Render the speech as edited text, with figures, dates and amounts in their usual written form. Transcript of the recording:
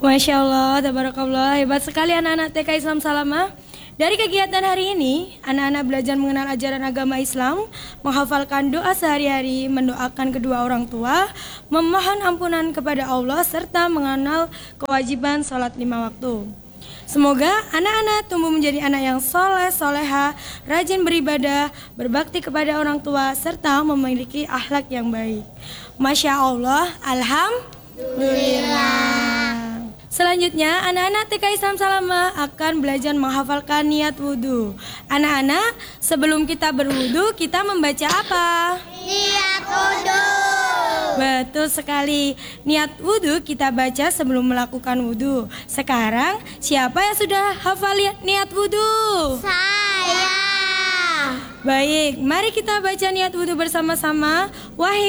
Masya Allah, tabarakallah, hebat sekali anak-anak TK Islam Salamah. Dari kegiatan hari ini, anak-anak belajar mengenal ajaran agama Islam, menghafalkan doa sehari-hari, mendoakan kedua orang tua, memohon ampunan kepada Allah, serta mengenal kewajiban sholat 5 waktu. Semoga anak-anak tumbuh menjadi anak yang soleh, soleha, rajin beribadah, berbakti kepada orang tua, serta memiliki akhlak yang baik. Masya Allah, alhamdulillah. Selanjutnya, anak-anak TK Islam Salamah akan belajar menghafalkan niat wudhu. Anak-anak, sebelum kita berwudhu, kita membaca apa? Niat wudhu. Betul sekali. Niat wudhu kita baca sebelum melakukan wudhu. Sekarang, siapa yang sudah hafal niat wudhu? Saya. Baik, mari kita baca niat wudhu bersama-sama. Wahai